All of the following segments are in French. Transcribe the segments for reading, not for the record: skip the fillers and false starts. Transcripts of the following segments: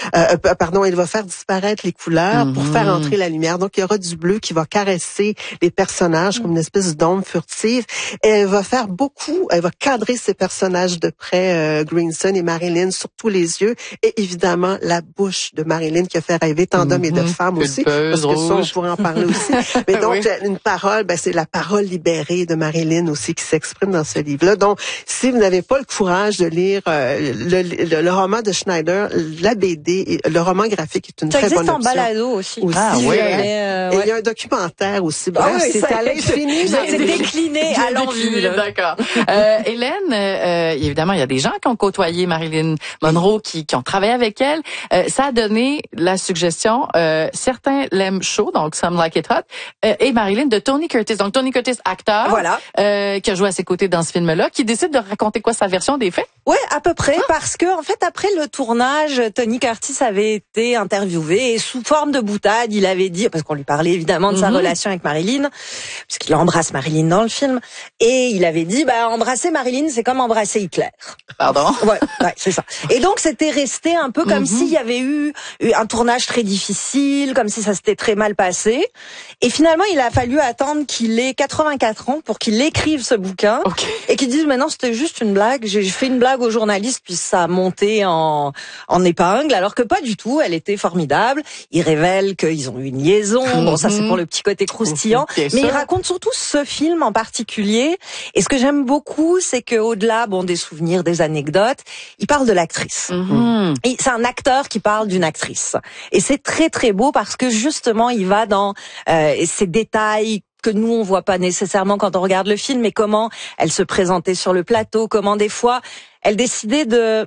pardon, il va faire disparaître les couleurs pour faire entrer la lumière. Donc, il y aura du bleu qui va caresser les personnages comme une espèce d'ombre furtive. Et elle va cadrer ces personnages de près, Greenson et Marilyn, sur tous les yeux. Et évidemment, la bouche de Marilyn qui a fait rêver tant d'hommes et de femmes aussi. Parce que ça, on pourrait en parler aussi. Mais donc, une parole, c'est la parole libérée de Marilyn aussi qui s'exprime dans ce livre-là. Donc, si vous n'avez pas le courage de lire le roman de Schneider, la BD, le roman graphique est une très bonne option. Ça existe en balado aussi. Ah oui. Et il y a un documentaire aussi. Bref, c'est à l'infini. C'est décliné à l'envie. D'accord. Hélène, évidemment, il y a des gens qui ont côtoyé Marilyn Monroe, qui ont travaillé avec elle. Ça a donné la suggestion, certains l'aiment chaud, donc Some Like It Hot, et Marilyn de Tony Curtis. Donc Tony Curtis, acteur, qui a joué à ses côtés dans ce film-là, qui décide de raconter quoi, sa version des faits? Ouais, à peu près, parce que en fait, après le tournage, Tony Curtis avait été interviewé et sous forme de boutade, il avait dit, parce qu'on lui parlait évidemment de sa relation avec Marilyn, puisqu'il embrasse Marilyn dans le film, et il avait dit, embrasser Marilyn, c'est comme embrasser Hitler. Pardon? Ouais, c'est ça. Et donc, c'était resté un peu comme s'il y avait eu un tournage très difficile, comme si ça s'était très mal passé. Et finalement, il a fallu attendre qu'il ait 84 ans pour qu'il écrive ce bouquin et qu'il dise, mais non, c'était juste une blague. J'ai fait une blague aux journalistes, puis ça a monté en épingle, alors que pas du tout. Elle était formidable. Il révèle qu'ils ont eu une liaison. Bon, ça, c'est pour le petit côté croustillant. Mais il raconte surtout ce film en particulier. Et ce que j'aime beaucoup, c'est que au-delà, des souvenirs, des anecdotes, il parle de l'actrice. Et c'est un acteur qui parle d'une actrice. Et c'est très, très beau parce que justement, il va dans ces détails que nous, on voit pas nécessairement quand on regarde le film, mais comment elle se présentait sur le plateau, comment des fois, elle décidait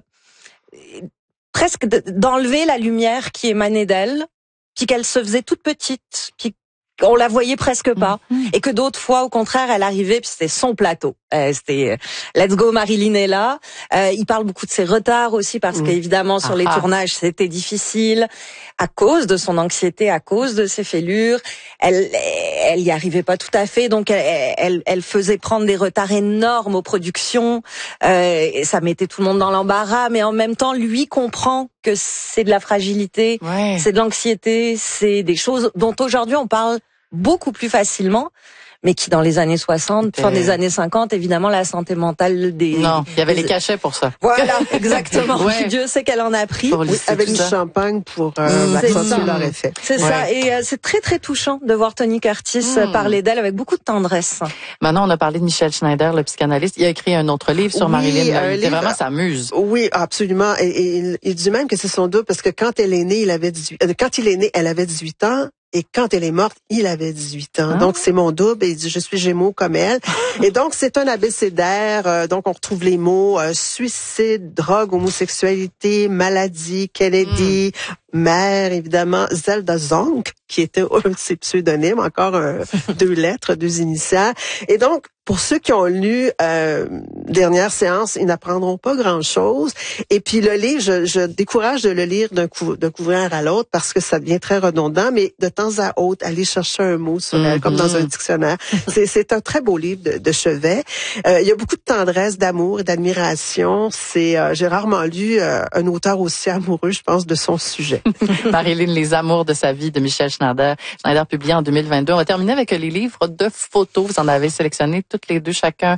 d'enlever la lumière qui émanait d'elle, puis qu'elle se faisait toute petite, puis on la voyait presque pas, et que d'autres fois, au contraire, elle arrivait, puis c'était son plateau. C'était Let's Go, Marilyn est là. Il parle beaucoup de ses retards aussi, parce qu'évidemment, sur les tournages, c'était difficile, à cause de son anxiété, à cause de ses fêlures. Elle y arrivait pas tout à fait, donc elle faisait prendre des retards énormes aux productions, et ça mettait tout le monde dans l'embarras, mais en même temps, lui comprend que c'est de la fragilité, c'est de l'anxiété, c'est des choses dont aujourd'hui on parle beaucoup plus facilement, mais qui dans les années 60, fin des années 50, évidemment, la santé mentale des... Non, il y avait les cachets pour ça. Voilà, exactement. Dieu sait qu'elle en a pris. Avec du champagne pour accentuer leur effet. C'est ça, et c'est très très touchant de voir Tony Curtis parler d'elle avec beaucoup de tendresse. Maintenant, on a parlé de Michel Schneider, le psychanalyste. Il a écrit un autre livre sur Marilyn. Il était vraiment sa muse. Oui, absolument. Et il dit même que c'est son double, parce que quand elle est née, quand il est né, elle avait 18 ans. Et quand elle est morte, il avait 18 ans. Donc, c'est mon double. Et il dit, je suis Gémeaux comme elle. Et donc, c'est un abécédaire. Donc, on retrouve les mots suicide, drogue, homosexualité, maladie, Kennedy, mère, évidemment, Zelda Zonk, qui était un de ses pseudonymes, encore 2 lettres, 2 initiales. Et donc, pour ceux qui ont lu Dernière séance, ils n'apprendront pas grand-chose. Et puis le livre, je décourage de le lire d'un couvert à l'autre parce que ça devient très redondant, mais de temps à autre, aller chercher un mot sur elle, comme dans un dictionnaire. C'est un très beau livre de chevet. Il y a beaucoup de tendresse, d'amour et d'admiration. J'ai rarement lu un auteur aussi amoureux, je pense, de son sujet. Marilyn, les amours de sa vie de Michel Schneider. Schneider publié en 2022. On va terminer avec les livres de photos. Vous en avez sélectionné toutes les deux, chacune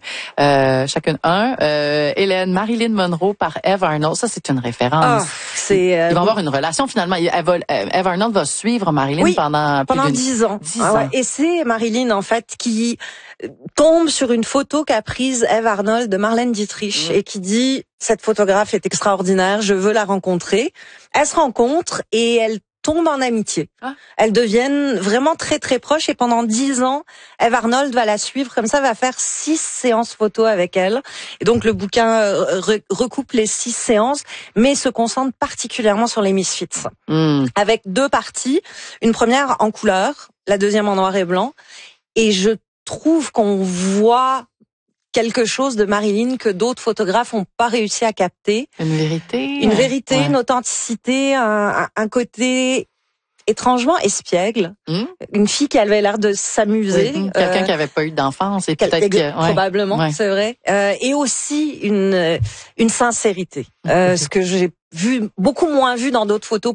un. Hélène, Marilyn Monroe par Eve Arnold. Ça, c'est une référence. Ils vont avoir une relation finalement. Eve Arnold va suivre Marilyn pendant 10 ans. 10 ans. Et c'est Marilyn, en fait, qui tombe sur une photo qu'a prise Eve Arnold de Marlène Dietrich et qui dit, cette photographe est extraordinaire, je veux la rencontrer. Elle se rencontre et elle tombe en amitié. Elles deviennent vraiment très très proches et pendant 10 ans, Eve Arnold va la suivre comme ça, va faire 6 séances photos avec elle. Et donc le bouquin recoupe les 6 séances, mais se concentre particulièrement sur les Misfits. Avec 2 parties, une première en couleur, la deuxième en noir et blanc. Et je trouve qu'on voit quelque chose de Marilyn que d'autres photographes n'ont pas réussi à capter. Une vérité, une authenticité, un côté étrangement espiègle. Une fille qui avait l'air de s'amuser. Quelqu'un qui avait pas eu d'enfance et peut-être probablement, c'est vrai. Et aussi une sincérité. Ce que j'ai beaucoup moins vu dans d'autres photos